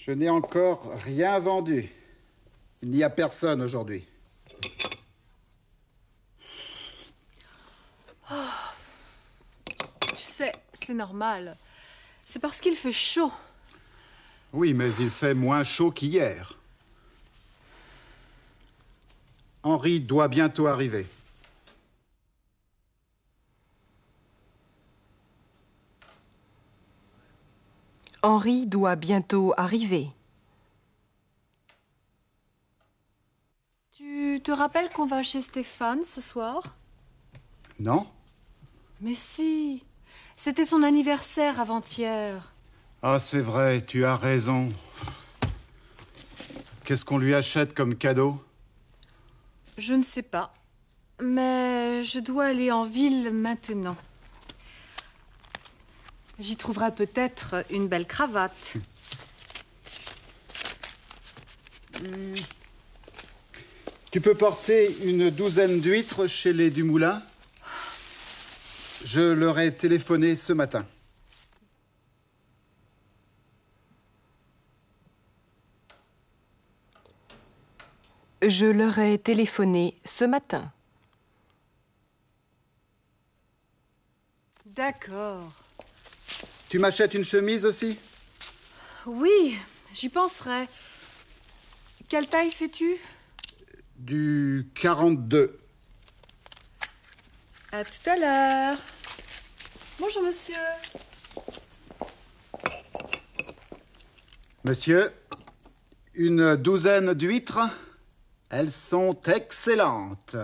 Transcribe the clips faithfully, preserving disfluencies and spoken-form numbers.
Je n'ai encore rien vendu. Il n'y a personne aujourd'hui. Oh. Tu sais, c'est normal. C'est parce qu'il fait chaud. Oui, mais il fait moins chaud qu'hier. Henri doit bientôt arriver. Henri doit bientôt arriver. Tu te rappelles qu'on va chez Stéphane ce soir? Non? Mais si, c'était son anniversaire avant-hier. Ah, c'est vrai, tu as raison. Qu'est-ce qu'on lui achète comme cadeau? Je ne sais pas, mais je dois aller en ville maintenant. J'y trouverai peut-être une belle cravate. Mmh. Tu peux porter une douzaine d'huîtres chez les Dumoulin? Je leur ai téléphoné ce matin. Je leur ai téléphoné ce matin. D'accord. Tu m'achètes une chemise aussi? Oui, j'y penserai. Quelle taille fais-tu? Du quarante-deux. À tout à l'heure. Bonjour, monsieur. Monsieur, une douzaine d'huîtres? Elles sont excellentes.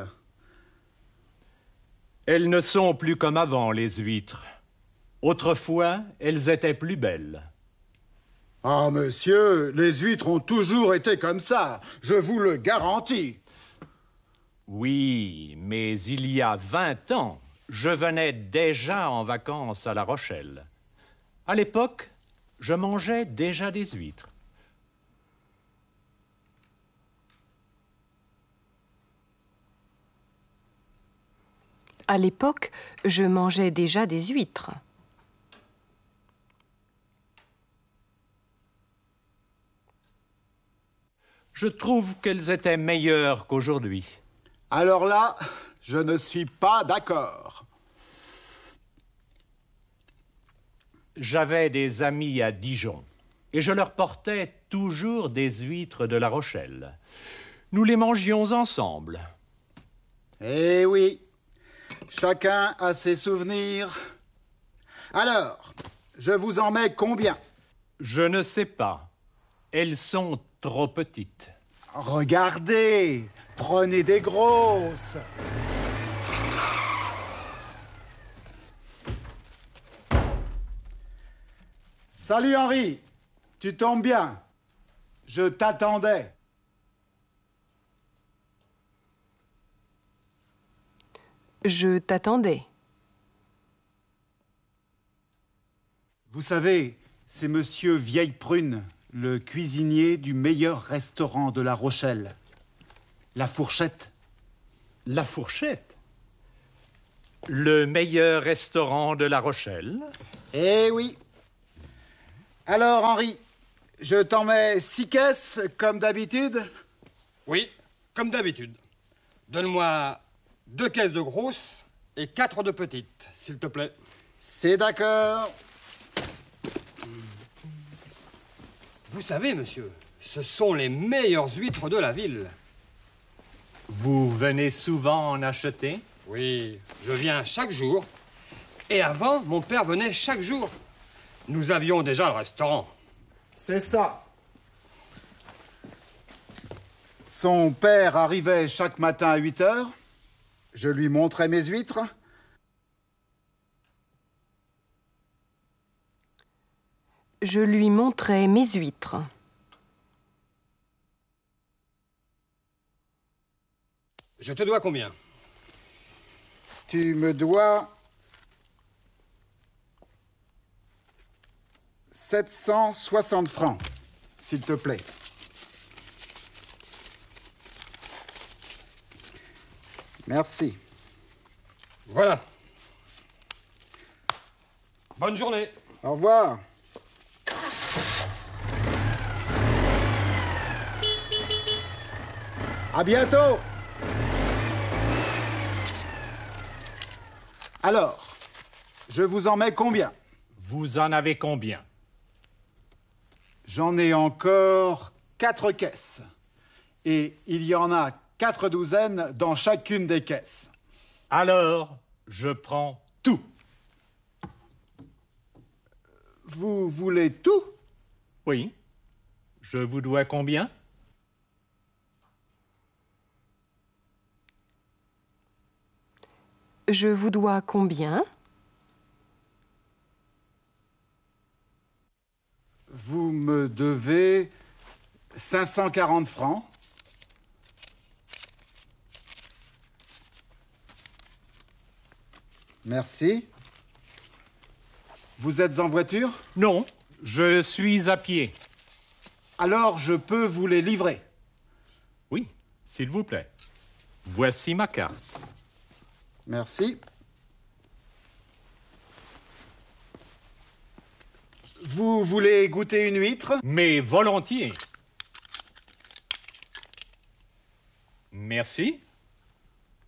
Elles ne sont plus comme avant, les huîtres. Autrefois, elles étaient plus belles. Ah, monsieur, les huîtres ont toujours été comme ça, je vous le garantis. Oui, mais il y a vingt ans, je venais déjà en vacances à La Rochelle. À l'époque, je mangeais déjà des huîtres. À l'époque, je mangeais déjà des huîtres. Je trouve qu'elles étaient meilleures qu'aujourd'hui. Alors là, je ne suis pas d'accord. J'avais des amis à Dijon et je leur portais toujours des huîtres de La Rochelle. Nous les mangions ensemble. Eh oui, chacun a ses souvenirs. Alors, je vous en mets combien? Je ne sais pas. Elles sont trop petites. Regardez, prenez des grosses. Salut Henri, tu tombes bien. Je t'attendais. Je t'attendais. Vous savez, c'est monsieur Vieille Prune, le cuisinier du meilleur restaurant de La Rochelle. La Fourchette. La Fourchette? Le meilleur restaurant de La Rochelle? Eh oui. Alors, Henri, je t'en mets six caisses, comme d'habitude? Oui, comme d'habitude. Donne-moi deux caisses de grosses et quatre de petites, s'il te plaît. C'est d'accord. Vous savez, monsieur, ce sont les meilleures huîtres de la ville. Vous venez souvent en acheter? Oui, je viens chaque jour. Et avant, mon père venait chaque jour. Nous avions déjà le restaurant. C'est ça. Son père arrivait chaque matin à huit heures. Je lui montrais mes huîtres. Je lui montrais mes huîtres. Je te dois combien? Tu me dois sept cent soixante francs, s'il te plaît. Merci. Voilà. Bonne journée. Au revoir. À bientôt. Alors, je vous en mets combien? Vous en avez combien? J'en ai encore quatre caisses. Et il y en a quatre douzaines dans chacune des caisses. Alors, je prends tout. Vous voulez tout? Oui. Je vous dois combien? Je vous dois combien? Vous me devez cinq cent quarante francs. Merci. Vous êtes en voiture? Non, je suis à pied. Alors je peux vous les livrer. Oui, s'il vous plaît. Voici ma carte. Merci. Vous voulez goûter une huître? Mais volontiers. Merci.